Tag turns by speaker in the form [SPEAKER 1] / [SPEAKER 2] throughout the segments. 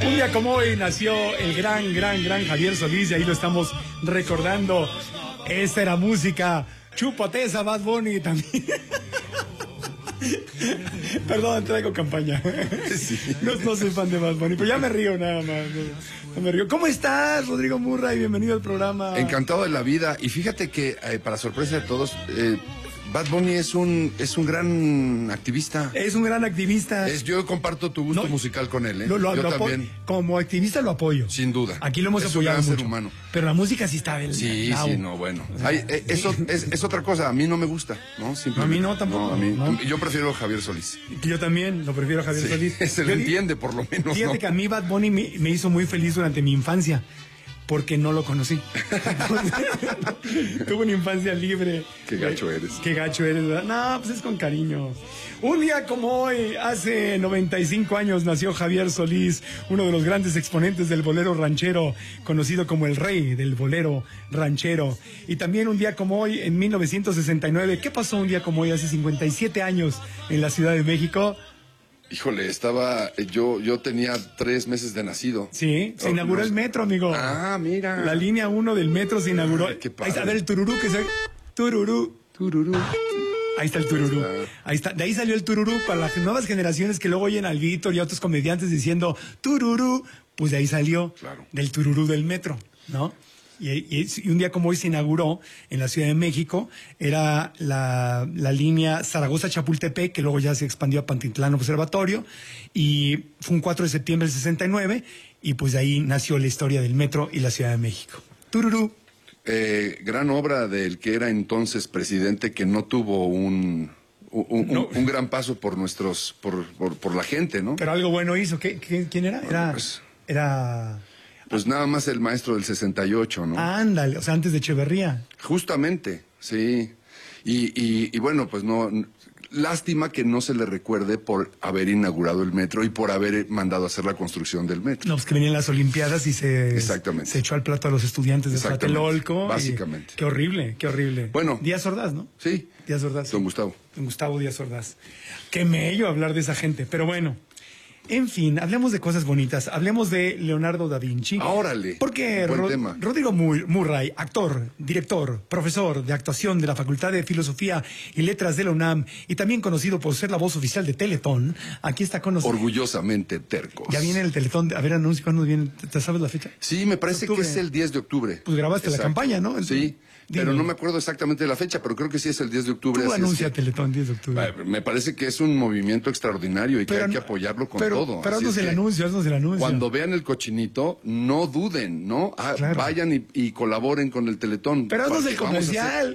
[SPEAKER 1] Un día como hoy nació el gran Javier Solís y ahí lo estamos recordando. Esta era música chupotesa, Bad Bunny también. Perdón, traigo campaña. Sí. No soy fan de Bad Bunny, pero ya me río nada más. No me río. ¿Cómo estás, Rodrigo Murray? Bienvenido al programa.
[SPEAKER 2] Encantado de la vida. Y fíjate que, para sorpresa de todos, Bad Bunny es un gran activista.
[SPEAKER 1] Es un gran activista.
[SPEAKER 2] Yo comparto tu gusto musical con él, ¿eh?
[SPEAKER 1] Yo también. Como activista lo apoyo.
[SPEAKER 2] Sin duda.
[SPEAKER 1] Aquí lo hemos apoyado
[SPEAKER 2] un gran
[SPEAKER 1] mucho.
[SPEAKER 2] Ser humano.
[SPEAKER 1] Pero la música sí está...
[SPEAKER 2] Bueno. Eso es otra cosa. A mí no me gusta, ¿no?
[SPEAKER 1] A mí no, tampoco.
[SPEAKER 2] Yo prefiero a Javier Solís.
[SPEAKER 1] Yo también lo prefiero a Javier Solís.
[SPEAKER 2] Se le entiende, por lo menos,
[SPEAKER 1] Fíjate que a mí Bad Bunny me hizo muy feliz durante mi infancia. Porque no lo conocí. Tuve una infancia libre.
[SPEAKER 2] Qué gacho eres.
[SPEAKER 1] Qué gacho eres, ¿verdad? No, pues es con cariño. Un día como hoy, hace 95 años, nació Javier Solís, uno de los grandes exponentes del bolero ranchero, conocido como el rey del bolero ranchero. Y también un día como hoy, en 1969, ¿qué pasó un día como hoy, hace 57 años, en la Ciudad de México?
[SPEAKER 2] Híjole, yo tenía 3 meses de nacido.
[SPEAKER 1] Sí, se inauguró el metro, amigo.
[SPEAKER 2] Ah, mira.
[SPEAKER 1] La línea 1 del metro se inauguró.
[SPEAKER 2] Ay, qué padre.
[SPEAKER 1] Ahí está, a ver el tururú que se... Tururú. Ahí está el tururú. Ahí está. De ahí salió el tururú para las nuevas generaciones que luego oyen al Víctor y a otros comediantes diciendo tururú. Pues de ahí salió.
[SPEAKER 2] Claro.
[SPEAKER 1] Del tururú del metro, ¿no? Y un día como hoy se inauguró en la Ciudad de México, era la línea Zaragoza-Chapultepec, que luego ya se expandió a Pantitlán Observatorio, y fue un 4 de septiembre del 69, y pues de ahí nació la historia del metro y la Ciudad de México. Tururú.
[SPEAKER 2] Gran obra del que era entonces presidente, que no tuvo un gran paso por la gente, ¿no?
[SPEAKER 1] Pero algo bueno hizo. ¿Quién era? Era...
[SPEAKER 2] Pues nada más el maestro del 68, ¿no?
[SPEAKER 1] Ándale, o sea, antes de Echeverría.
[SPEAKER 2] Justamente, sí. Y bueno, pues no... Lástima que no se le recuerde por haber inaugurado el metro y por haber mandado a hacer la construcción del metro.
[SPEAKER 1] No, pues que venían las Olimpiadas y se echó al plato a los estudiantes de Tlatelolco.
[SPEAKER 2] Básicamente.
[SPEAKER 1] Qué horrible, qué horrible.
[SPEAKER 2] Bueno.
[SPEAKER 1] Díaz Ordaz, ¿no?
[SPEAKER 2] Sí.
[SPEAKER 1] Díaz Ordaz.
[SPEAKER 2] Don Gustavo.
[SPEAKER 1] Don Gustavo Díaz Ordaz. Qué mello hablar de esa gente, pero bueno. En fin, hablemos de cosas bonitas. Hablemos de Leonardo da Vinci.
[SPEAKER 2] ¡Órale!
[SPEAKER 1] Porque
[SPEAKER 2] buen tema.
[SPEAKER 1] Rodrigo Murray, actor, director, profesor de actuación de la Facultad de Filosofía y Letras de la UNAM y también conocido por ser la voz oficial de Teletón, aquí está con nosotros.
[SPEAKER 2] Orgullosamente tercos.
[SPEAKER 1] Ya viene el Teletón. A ver, anuncia cuándo viene. ¿Te sabes la fecha?
[SPEAKER 2] Sí, me parece que es el 10 de octubre.
[SPEAKER 1] Pues grabaste la campaña, ¿no?
[SPEAKER 2] Sí. Pero no me acuerdo exactamente de la fecha, pero creo que sí es el 10 de octubre.
[SPEAKER 1] Tú anuncia Teletón 10 de octubre.
[SPEAKER 2] Me parece que es un movimiento extraordinario y que hay que apoyarlo con todo.
[SPEAKER 1] Pero haznos el anuncio.
[SPEAKER 2] Cuando vean el cochinito, no duden, ¿no?
[SPEAKER 1] Claro.
[SPEAKER 2] Vayan y colaboren con el Teletón.
[SPEAKER 1] Pero haznos el comercial.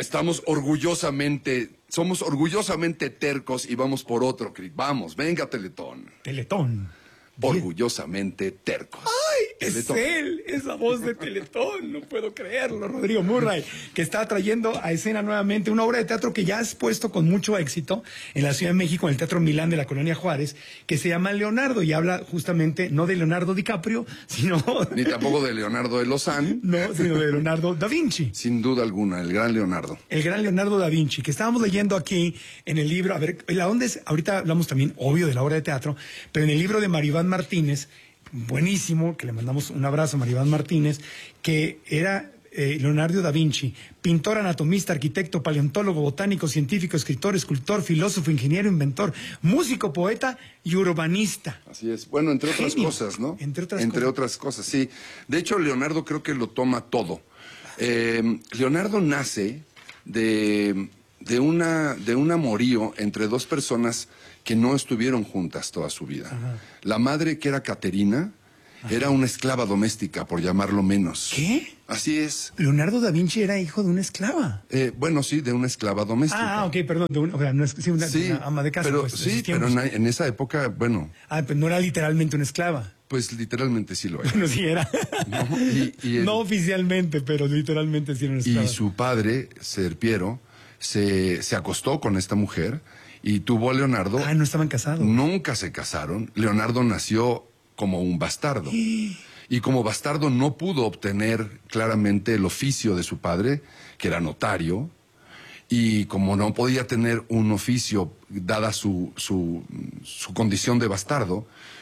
[SPEAKER 2] Somos orgullosamente tercos y vamos por otro. Vamos, venga Teletón.
[SPEAKER 1] Teletón.
[SPEAKER 2] Orgullosamente tercos.
[SPEAKER 1] ¡Ay!
[SPEAKER 2] Teletón.
[SPEAKER 1] Es él, es la voz de Teletón, no puedo creerlo, Rodrigo Murray, que está trayendo a escena nuevamente una obra de teatro que ya has puesto con mucho éxito en la Ciudad de México, en el Teatro Milán de la Colonia Juárez, que se llama Leonardo y habla justamente no de Leonardo DiCaprio, sino...
[SPEAKER 2] Ni tampoco de Leonardo de Lozán.
[SPEAKER 1] No, sino de Leonardo da Vinci.
[SPEAKER 2] Sin duda alguna, el gran Leonardo.
[SPEAKER 1] El gran Leonardo da Vinci, que estábamos leyendo aquí en el libro, a ver, ¿la dónde es? Ahorita hablamos también, obvio, de la obra de teatro, pero en el libro de Maribán Martínez, buenísimo, que le mandamos un abrazo a Maribán Martínez, que era Leonardo da Vinci, pintor, anatomista, arquitecto, paleontólogo, botánico, científico, escritor, escultor, filósofo, ingeniero, inventor, músico, poeta y urbanista.
[SPEAKER 2] Así es. Bueno, entre otras cosas, ¿no? Entre otras cosas, sí. De hecho, Leonardo creo que lo toma todo. Leonardo nace de un amorío entre dos personas que no estuvieron juntas toda su vida. Ajá. La madre, que era Caterina, era una esclava doméstica, por llamarlo menos.
[SPEAKER 1] ¿Qué?
[SPEAKER 2] Así es.
[SPEAKER 1] Leonardo da Vinci era hijo de una esclava.
[SPEAKER 2] Bueno, sí, de una esclava doméstica.
[SPEAKER 1] Ok, perdón, una ama de casa.
[SPEAKER 2] Pero,
[SPEAKER 1] pues,
[SPEAKER 2] sí, pero en esa época, bueno...
[SPEAKER 1] pero no era literalmente una esclava.
[SPEAKER 2] Pues literalmente sí lo era.
[SPEAKER 1] Bueno, sí era.
[SPEAKER 2] No,
[SPEAKER 1] no oficialmente, pero literalmente sí era una esclava.
[SPEAKER 2] Y su padre, Serpiero, se acostó con esta mujer y tuvo a Leonardo.
[SPEAKER 1] No estaban casados.
[SPEAKER 2] Nunca se casaron. Leonardo nació como un bastardo. Y como bastardo no pudo obtener claramente el oficio de su padre, que era notario, y como no podía tener un oficio dada su condición de bastardo,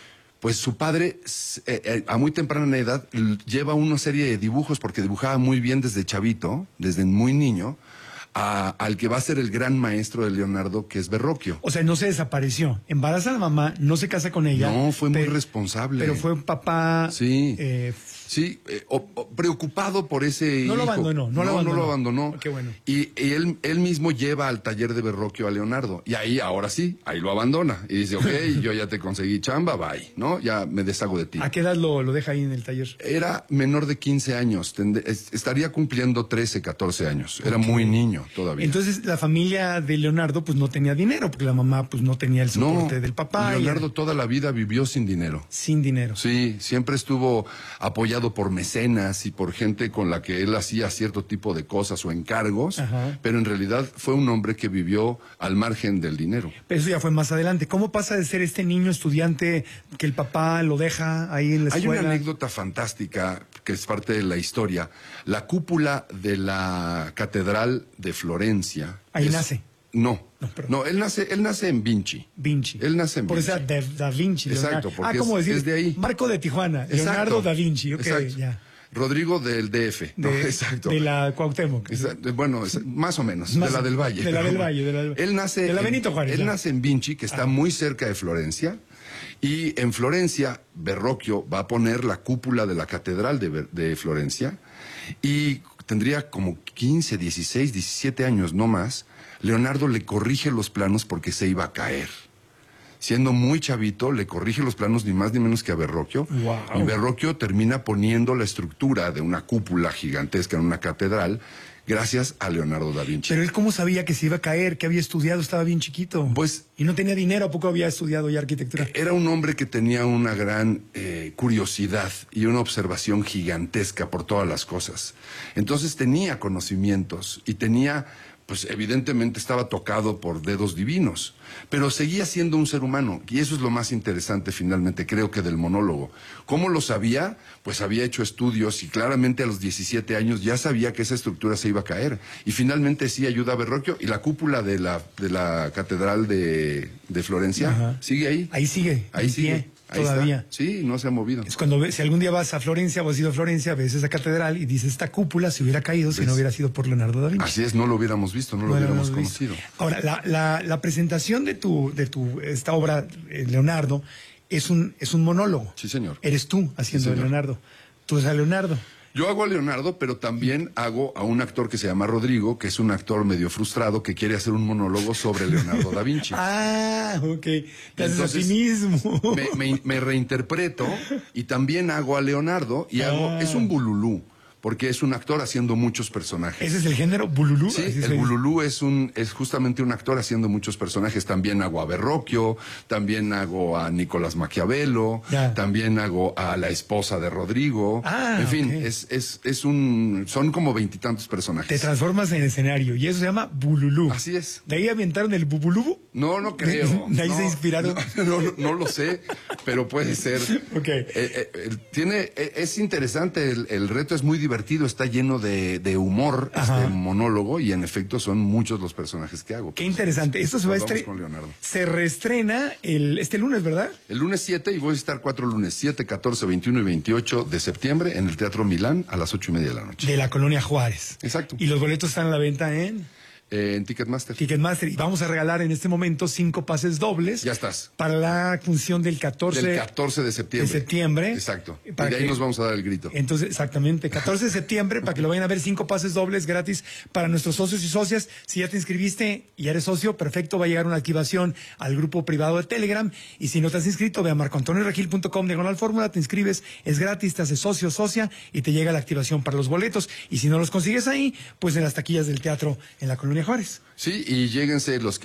[SPEAKER 2] pues su padre, a muy temprana edad, lleva una serie de dibujos, porque dibujaba muy bien desde chavito, desde muy niño, al que va a ser el gran maestro de Leonardo, que es Verrocchio.
[SPEAKER 1] O sea, no se desapareció. Embaraza a la mamá, no se casa con ella.
[SPEAKER 2] No, fue muy responsable.
[SPEAKER 1] Pero fue un papá...
[SPEAKER 2] Sí, preocupado por ese hijo.
[SPEAKER 1] No lo abandonó.
[SPEAKER 2] No lo abandonó.
[SPEAKER 1] Oh, qué bueno.
[SPEAKER 2] Y él mismo lleva al taller de Verrocchio a Leonardo. Y ahí, ahora sí, ahí lo abandona. Y dice, ok, yo ya te conseguí chamba, bye, ¿no? Ya me deshago de ti.
[SPEAKER 1] ¿A qué edad lo deja ahí en el taller?
[SPEAKER 2] Era menor de 15 años. Estaría cumpliendo 13, 14 años. Era muy niño todavía.
[SPEAKER 1] Entonces, la familia de Leonardo, pues, no tenía dinero, porque la mamá, pues, no tenía el soporte del papá.
[SPEAKER 2] Leonardo toda la vida vivió sin dinero.
[SPEAKER 1] Sin dinero.
[SPEAKER 2] Sí, siempre estuvo apoyado por mecenas y por gente con la que él hacía cierto tipo de cosas o encargos, pero en realidad fue un hombre que vivió al margen del dinero.
[SPEAKER 1] Pero eso ya fue más adelante. ¿Cómo pasa de ser este niño estudiante que el papá lo deja ahí en la escuela?
[SPEAKER 2] Hay una anécdota fantástica que es parte de la historia. La cúpula de la Catedral de Florencia.
[SPEAKER 1] Ahí nace.
[SPEAKER 2] No, él nace en Vinci. Él nace en Vinci.
[SPEAKER 1] Por eso Da Vinci.
[SPEAKER 2] Exacto, porque
[SPEAKER 1] como decir,
[SPEAKER 2] es de ahí.
[SPEAKER 1] Marco de Tijuana, exacto. Leonardo da Vinci. Okay,
[SPEAKER 2] exacto.
[SPEAKER 1] Ya.
[SPEAKER 2] Rodrigo del DF. Exacto.
[SPEAKER 1] De la Cuauhtémoc.
[SPEAKER 2] Bueno, más o menos, de la del Valle.
[SPEAKER 1] De la del Valle.
[SPEAKER 2] Él nace
[SPEAKER 1] de la Benito Juárez.
[SPEAKER 2] Él nace en Vinci, que está muy cerca de Florencia. Y en Florencia, Verrocchio va a poner la cúpula de la Catedral de Florencia. Y tendría como 15, 16, 17 años, no más. Leonardo le corrige los planos porque se iba a caer. Siendo muy chavito, le corrige los planos ni más ni menos que a Verrocchio.
[SPEAKER 1] Wow.
[SPEAKER 2] Y Verrocchio termina poniendo la estructura de una cúpula gigantesca en una catedral gracias a Leonardo da Vinci.
[SPEAKER 1] Pero él cómo sabía que se iba a caer, que había estudiado, estaba bien chiquito.
[SPEAKER 2] Pues...
[SPEAKER 1] Y no tenía dinero, ¿a poco había estudiado ya arquitectura?
[SPEAKER 2] Era un hombre que tenía una gran curiosidad y una observación gigantesca por todas las cosas. Entonces tenía conocimientos y tenía... pues evidentemente estaba tocado por dedos divinos, pero seguía siendo un ser humano, y eso es lo más interesante finalmente, creo que del monólogo. ¿Cómo lo sabía? Pues había hecho estudios y claramente a los 17 años ya sabía que esa estructura se iba a caer, y finalmente sí ayuda a Verrocchio, y la cúpula de la Catedral de Florencia sigue ahí.
[SPEAKER 1] Ahí sigue,
[SPEAKER 2] ahí sigue.
[SPEAKER 1] Pie. Todavía.
[SPEAKER 2] Está. Sí, no se ha movido.
[SPEAKER 1] Es cuando si algún día vas a Florencia o has ido a Florencia, ves esa catedral y dices, esta cúpula se hubiera caído si no hubiera sido por Leonardo da Vinci.
[SPEAKER 2] Así es, no lo hubiéramos visto, no lo hubiéramos conocido.
[SPEAKER 1] Ahora, la presentación de esta obra, Leonardo, es un monólogo.
[SPEAKER 2] Sí, señor.
[SPEAKER 1] Eres tú haciendo de Leonardo. Tú eres a Leonardo.
[SPEAKER 2] Yo hago a Leonardo, pero también hago a un actor que se llama Rodrigo, que es un actor medio frustrado que quiere hacer un monólogo sobre Leonardo da Vinci.
[SPEAKER 1] Ah, ok. Te haces a ti mismo.
[SPEAKER 2] Me reinterpreto y también hago a Leonardo y es un bululú. Porque es un actor haciendo muchos personajes.
[SPEAKER 1] ¿Ese es el género bululú?
[SPEAKER 2] Sí, el bululú es justamente un actor haciendo muchos personajes. También hago a Verrocchio, también hago a Nicolás Maquiavelo, también hago a la esposa de Rodrigo. En fin, son como 20 y tantos personajes.
[SPEAKER 1] Te transformas en escenario y eso se llama bululú.
[SPEAKER 2] Así es.
[SPEAKER 1] ¿De ahí aventaron el bubulubu?
[SPEAKER 2] No creo.
[SPEAKER 1] ¿De ahí se inspiraron?
[SPEAKER 2] No lo sé, pero puede ser.
[SPEAKER 1] Okay.
[SPEAKER 2] Es interesante, el reto es muy divertido, está lleno de humor este monólogo y en efecto son muchos los personajes que hago.
[SPEAKER 1] Qué interesante. Esto se va a se reestrena este lunes, ¿verdad?
[SPEAKER 2] El lunes 7 y voy a estar 4 lunes, 7, 14, 21 y 28 de septiembre en el Teatro Milán a las 8:30 de la noche.
[SPEAKER 1] De la Colonia Juárez.
[SPEAKER 2] Exacto.
[SPEAKER 1] Y los boletos están a la venta en
[SPEAKER 2] Ticketmaster.
[SPEAKER 1] Ticketmaster. Y vamos a regalar en este momento 5 pases dobles.
[SPEAKER 2] Ya estás.
[SPEAKER 1] Para la función del 14
[SPEAKER 2] de septiembre.
[SPEAKER 1] Exacto.
[SPEAKER 2] Y de ahí nos vamos a dar el grito.
[SPEAKER 1] Entonces, exactamente. 14 de septiembre, para que lo vayan a ver, 5 pases dobles gratis para nuestros socios y socias. Si ya te inscribiste y eres socio, perfecto, va a llegar una activación al grupo privado de Telegram. Y si no te has inscrito, ve a marcoantonioregil.com/fórmula, te inscribes, es gratis, te haces socio, socia y te llega la activación para los boletos. Y si no los consigues ahí, pues en las taquillas del teatro en la Colonia Juárez.
[SPEAKER 2] Sí, y lléguense los que